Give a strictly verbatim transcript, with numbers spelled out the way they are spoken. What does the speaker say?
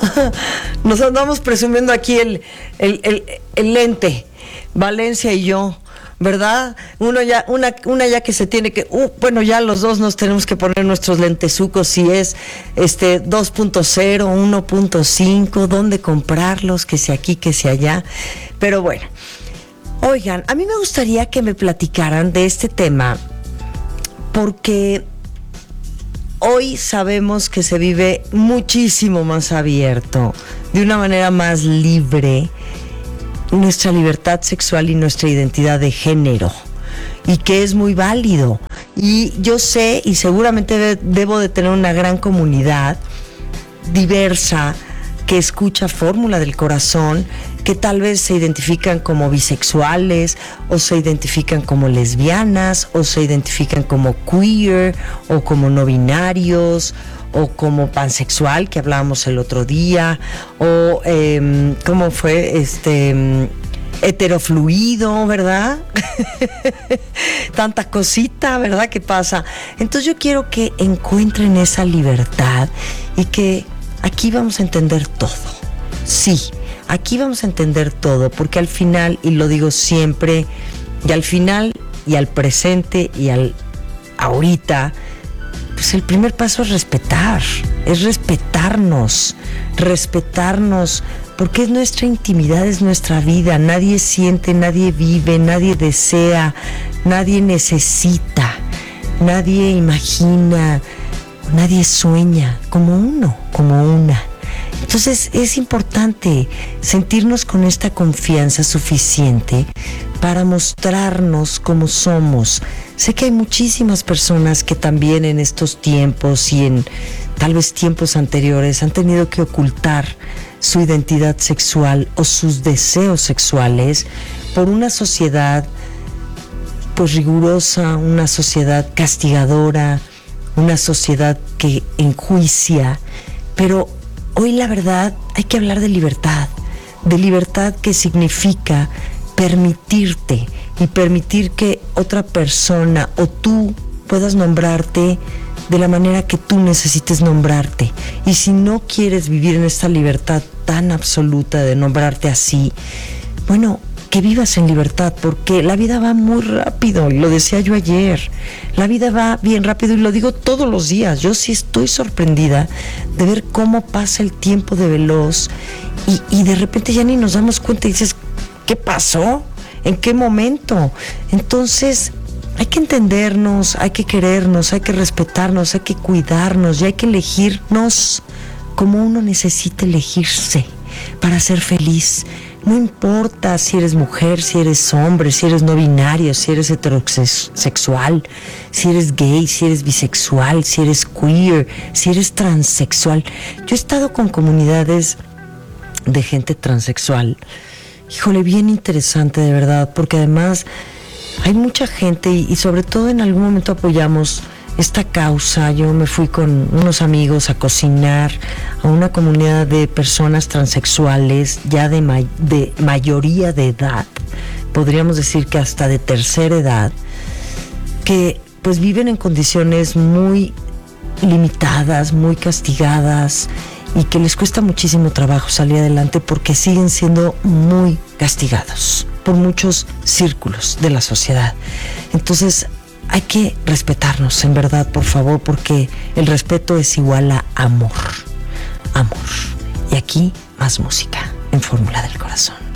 Nos andamos presumiendo aquí el, el, el, el lente, Valencia y yo, ¿verdad? Uno ya, una, una ya que se tiene que, uh, bueno, ya los dos nos tenemos que poner nuestros lentezucos, si es este dos punto cero, uno punto cinco, dónde comprarlos, que sea aquí, que sea allá. Pero bueno, oigan, a mí me gustaría que me platicaran de este tema, porque hoy sabemos que se vive muchísimo más abierto, de una manera más libre, nuestra libertad sexual y nuestra identidad de género, y que es muy válido. Y yo sé, y seguramente de, debo de tener una gran comunidad diversa que escucha Fórmula del Corazón, que tal vez se identifican como bisexuales, o se identifican como lesbianas, o se identifican como queer, o como no binarios, o como pansexual, que hablábamos el otro día, o eh, ¿cómo fue? Este, heterofluido, ¿verdad? Tanta cosita, ¿verdad? ¿Qué pasa? Entonces yo quiero que encuentren esa libertad y que aquí vamos a entender todo. Sí, aquí vamos a entender todo, porque al final, y lo digo siempre, y al final, y al presente, y al ahorita, pues el primer paso es respetar, es respetarnos, respetarnos, porque es nuestra intimidad, es nuestra vida. Nadie siente, nadie vive, nadie desea, nadie necesita, nadie imagina, nadie sueña como uno, como una. Entonces es importante sentirnos con esta confianza suficiente para mostrarnos como somos. Sé que hay muchísimas personas que también en estos tiempos y en tal vez tiempos anteriores han tenido que ocultar su identidad sexual o sus deseos sexuales por una sociedad pues rigurosa, una sociedad castigadora, una sociedad que enjuicia. Pero hoy la verdad hay que hablar de libertad, de libertad que significa permitirte y permitir que otra persona o tú puedas nombrarte de la manera que tú necesites nombrarte. Y si no quieres vivir en esta libertad tan absoluta de nombrarte así, bueno, que vivas en libertad, porque la vida va muy rápido, y lo decía yo ayer, la vida va bien rápido, y lo digo todos los días. Yo sí estoy sorprendida de ver cómo pasa el tiempo de veloz, y, y de repente ya ni nos damos cuenta y dices, ¿qué pasó? ¿En qué momento? Entonces hay que entendernos, hay que querernos, hay que respetarnos, hay que cuidarnos, y hay que elegirnos como uno necesita elegirse para ser feliz. No importa si eres mujer, si eres hombre, si eres no binario, si eres heterosexual, si eres gay, si eres bisexual, si eres queer, si eres transexual. Yo he estado con comunidades de gente transexual. Híjole, bien interesante de verdad, porque además hay mucha gente y, y sobre todo en algún momento apoyamos esta causa. Yo me fui con unos amigos a cocinar a una comunidad de personas transexuales ya de, may- de mayoría de edad, podríamos decir que hasta de tercera edad, que pues viven en condiciones muy limitadas, muy castigadas, y que les cuesta muchísimo trabajo salir adelante porque siguen siendo muy castigados por muchos círculos de la sociedad. Entonces hay que respetarnos, en verdad, por favor, porque el respeto es igual a amor. Amor. Y aquí más música en Fórmula del Corazón.